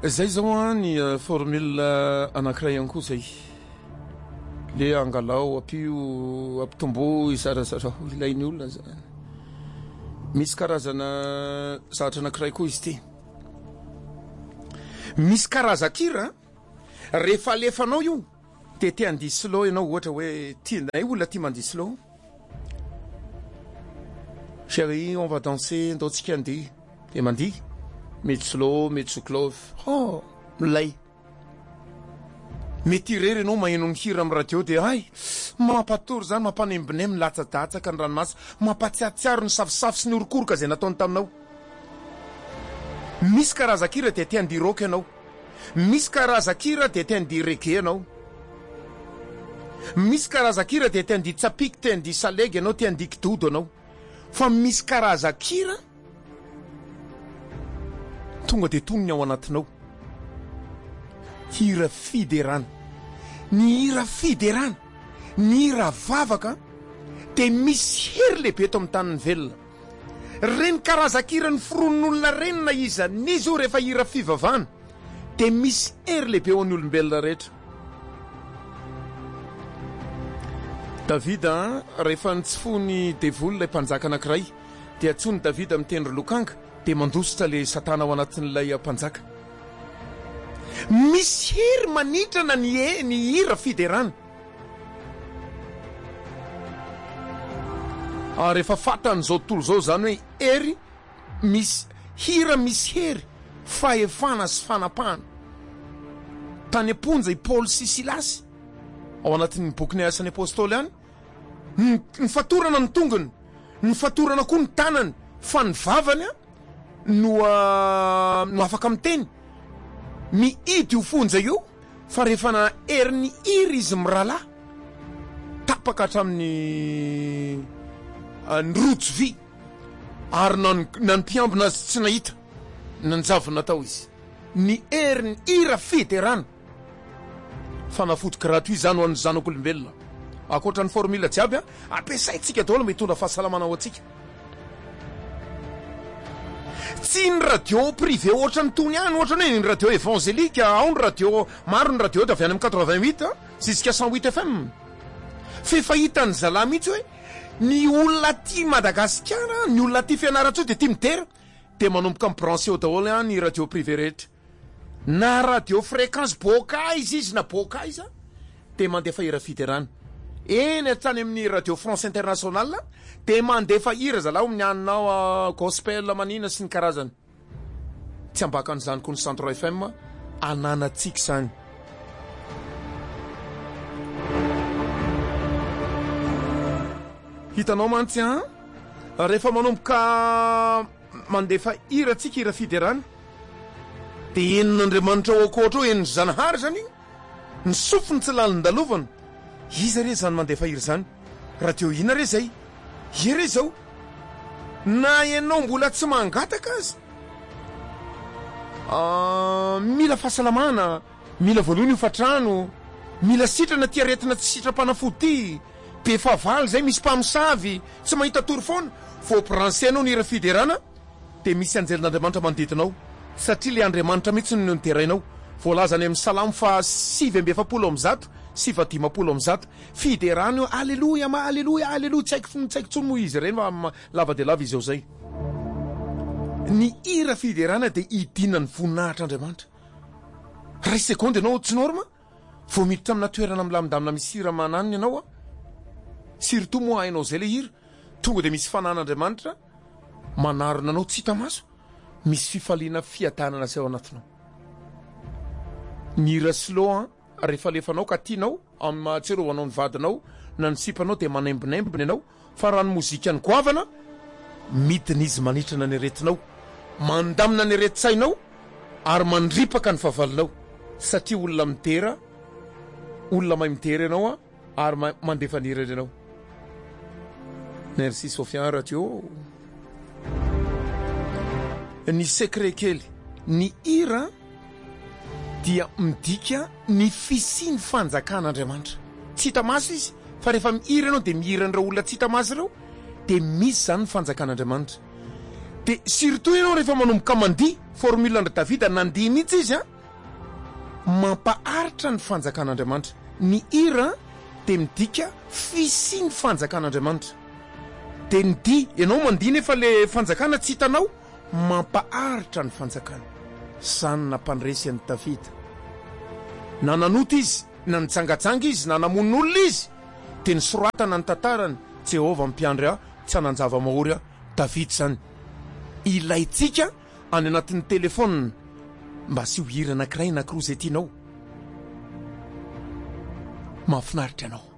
zay zao ny formule anankiray ihany koa zay le angalao apio ampitombo isarazara ilainy olona zany misy karazana zavatra anankiray koa izy ty misy karazakira rehefa alefanao io de te handihy slow ianao ohatra hoe tianay olona ty mandihy slow chérie on va danser ndaontsika andihy de mandihy mety slow mety soklov milay mety irery ianao maheno ny hira amin'ny radio de ay mampatory zany mampanembinemy milatsadaatsaka ny ranomasy mampatsiatsiaro ny safisafy sy ny orokoroka zay nataony taminao misy karazakira de te handihy rock ianao misy karazakira de te handihy reggae ianao misy karazakira de te handihy tsapiky te handihy salegy ianao te handihy kidodo ianao fa misy karazakira tonga de tonony ao anatinao hira fiderana ny hira fiderana ny hira vavaka de misy hery lehibe eto amin'ny taniny velona reny karazakira ny fironon'olona renina iza n'izy io rehefa hira fivavahana de misy hery lehibe ho an'ny olombelona rehetra Davida rehefa nitsifony devoly ilay mpanjaka anankiray de atsony Davida amin'ny tendry lokanga de mandositra le satana ao anatin'ilay mpanjaka misy hery manitrana ny hira fiderana rehefa fatan'izao tontolo zao zany hoe hery misy hira misy hery fahefana sy fanapahana tany amponja i Paul sy Silasy ao anatin'ny boky ny asan'ny apôstôly any ny fatorana ny tongony ny fatorana koa ny tanany fa ny vavany no afaka miteny mihidy io fonja io fa rehefa na heriny hira izy mirala tapaka hatramin'ny ny rojo vy ary na ny mpiambina azy tsy nahita nanjavona tao izy ny heriny hira fiderana fanafody gratuit zany ho an'ny zanak'olombelona akoatra ny formule jiaby ampiasaitsika daholo mitondra fahasalamana ho atsika tsy ny radio privé ohatra ny tony any ohatra ny radio évangélique ao ny radio maro ny radio de avy any amin'ny 88 jusqu'à 108 FM fefahitany zala mihitsy hoe ny olona ty Madagasikara ny olona ty fianaratso de ty mitera de manomboka mibranché ao daholo ny radio privé rehetra na radio fréquence boka izy na boka izy de mandefa hira fiderana eny tany amin'ny radio France Internationale de mandefa hira zalao amin'ny aninao gospel manina sy ny karazany tsy ambaka an'izany ko ny Centre FM ananatsika zany hitanao mantsy rehefa manomboka mandefa hira tsika hira fiderana de enin'Andriamanitra ao akoatra eo eniny Zanahary zany ny sofiny tsy lalin-dalovana iza re zany mandefa hira zany radio ina re zay ire zao na ianao mbola tsy mangataka azy mila fahasalamana mila voalohany io fatrano mila sitrana ty aretina tsy sitram-panafody ty be favaly zay misy mpamosavy tsy mahita tory foana vao bransenao ny hira fiderana de misy anjelin'Andriamanitra manodidinao satria le Andriamanitra mihitsy no niterainao voalazany amin'ny Salamo fa 7:7 7:10 fiderana io alleluia ma alleluia alleluia tsaiky tsony moa izy reny fa lava de lava izy ao zay ny hira fiderana de idinany voninahitr'Andriamanitra ray seconde ianao tsy norma vao miditra amina toerana milamindamina misy hira mananiny ianao surtout moa hainao zay le hira tonga de misy fanan'Andriamanitra manarona anao tsy hita maso misy fifaliana fiadanana sy ao anatinao ny hira slow rehefa lefanao ka tianao amin'ny mahatseroanao ny vadinao na ny sipanao de manembinembiny ianao fa raha ny mozika ny goavana midina izy manitrana ny aretinao mandamina ny aretitsainao ary mandripaka ny favalinao satria olona mitera olona mahay mitera ianao ary mandefa ny hira ianao merci Sofian radio ny secret kely ny hira dia midika ny fisiny fanjakan'Andriamanitra tsy hita maso izy fa rehefa mihira ianao de mihira an'ireo olona tsy hita maso ireo de misy zany ny fanjakan'Andriamanitra de surtout ianao rehefa manomboka mandihy formule andra Davida nandihy mihitsy izy mampaharitra ny fanjakan'Andriamanitra. Ny hira de midika fisy ny fanjakan'Andriamanitra. De ny dia, ianao mandihy nefa le fanjakana tsy hitanao, mampaharitra ny fanjakana. Zany nampandresy an'i Davida. Na nanota izy, na nitsangatsanga izy, na namon'olona izy, de nisoratana ny tantarany. Jehovah mpiandry aho, tsy hanan-java-mahory aho. Davida zany. Ilaitsika any anatin'ny telefônina mba sy ho hira anankiray anankiroa zay tianao. Mahafinaritra anao.